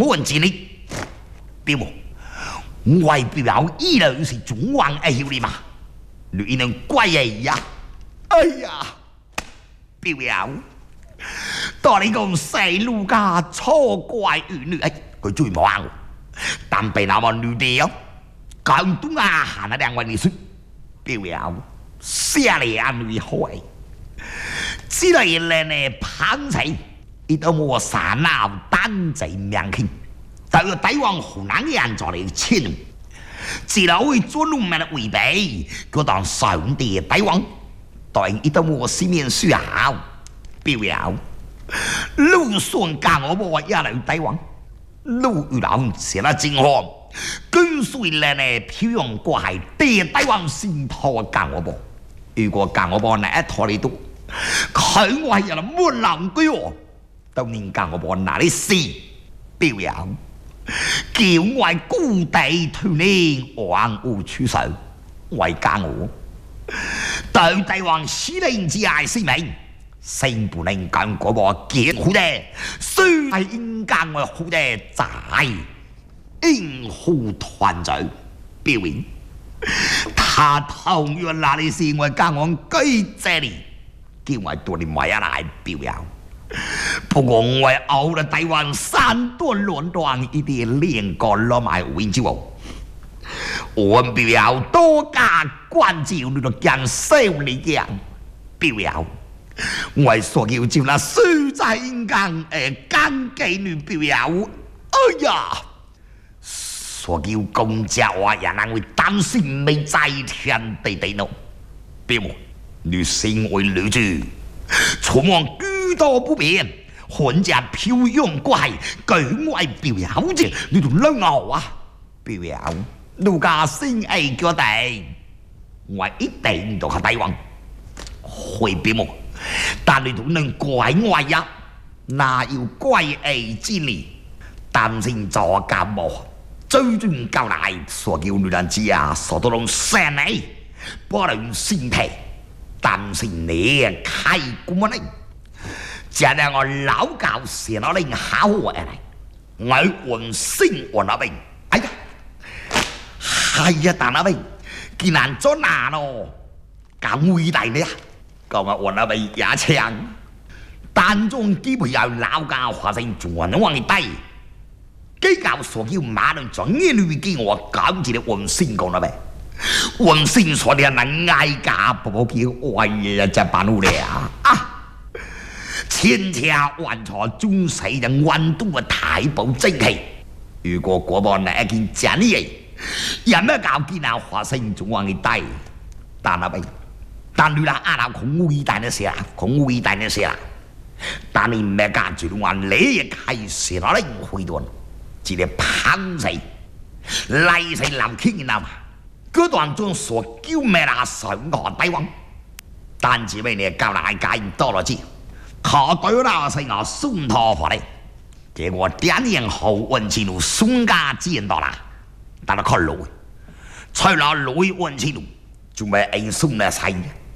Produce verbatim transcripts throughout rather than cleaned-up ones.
问之你，对不？外表依然是中王爱有你嘛？你能怪哎呀？哎呀，表表，當你講細路家錯怪兒女，哎，佢最忙我，但被那麼女的哦，廣東啊，喊那兩位你說，表表，寫你啊女開，之類咧呢胖仔，一到我山鬧單仔命輕，但係帝王湖南人做嚟錢。只老會做農民的違背，佢當上帝帝王，對一到我市面需要表表，路順教我冇也嚟帝王，路遇到寫了真好，跟隨咧呢漂洋過海，地帝王先拖教我冇，如果教我冇那一拖你都，佢我係有冇能居喎，到年教我冇那啲事表表。叫外故地推你往無出手，為家我對帝王司令之愛使命，勝不能講嗰個結好的，雖係應間我好的在應付團隊表演，他同樣那裡是我家我居這裡，叫我對你買下來表演。不過我熬了台灣三段亂斷一啲連個攞埋ဝင်之後，我表表多加關照你都見少你嘅表表，我所叫照那衰仔間誒奸妓女表表，哎呀，所叫公家話人人會擔心未在天地地怒，表你心為女主，出門居多不便。混家漂洋過海，舉外表表啫，你都撚我啊！表表，路家先愛叫地，我一定都係帝王，會表目，但你都能怪我呀？哪有怪愛之理？擔心做家務，最終交來所叫女人家所都攏善你，不能身體，擔心你開估你。這兩個老教寫到令好我嚟，我運星運那邊，哎呀，係呀，但那邊竟然做哪咯？咁偉大呢？咁啊運那邊也強，但中基本有老教發生轉往嘅低，基教所叫馬輪專業女嘅我講起嚟運星講那邊，運星所啲人嗌家不不叫我呀，這辦路咧啊！千家萬錯中世人運動嘅太保正氣，如果嗰幫係一件真嘢，有咩搞見啊發生中王嘅低，但係但你啦阿拉好偉大嘅事啦，好偉大嘅事啦，但你咩搞住話你亦係寫落嚟回段，只係胖死，嚟死南傾南，嗰段中所叫咩啦上河帝王，但只俾你教大家多咗知。考對啦，係我送托回嚟，結果點年後運氣路送家見到啦，但係佢路，除咗路運氣路，仲咪硬送嚟曬。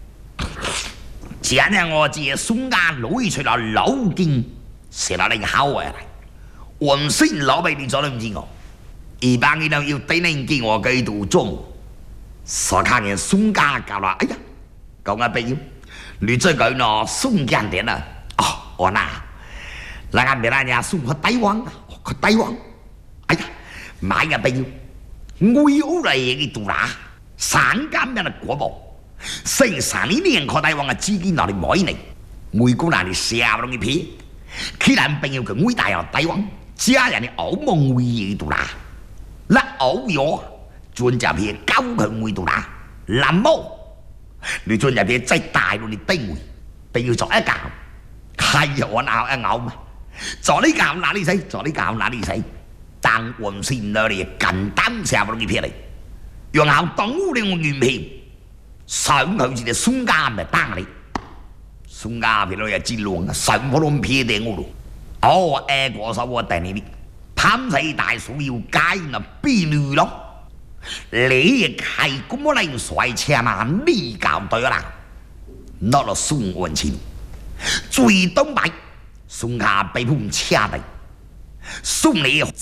前日我接送家路除咗老經，寫到你好嘅嚟，運先老俾你做都唔知我，一般嘅人要對你見我幾度鐘，所看見送家教啦，哎呀，講下俾你最緊要送家點啊！哦，我嗱，嗱個別人家送個帝王，個帝王，哎呀，買個俾你，我有嚟嘅度啦，三間咩嘅國寶，成三年個帝王嘅資金攞嚟買你，每個人你笑到你皮，既然朋友佢偉大有帝王，家人嘅歐夢為嘅度啦，嗱歐藥專家片高佢為度啦，藍毛，你專家片最大到你定位，朋友做一教。係我拗一拗嘛，做你教哪裡使，做你教哪裡使，但運線那裡簡單下不容易撇嚟，用後動物嚟我原片，上頭是隻松家咪打你，松家片裡又知浪，上不攏撇定我咯，哦誒嗰首我帶你啲，貪死大樹要解那婢女咯，你亦係咁樣帥車嘛，你教對啦，攞落送運線。最東北，送下被碰掐的，送你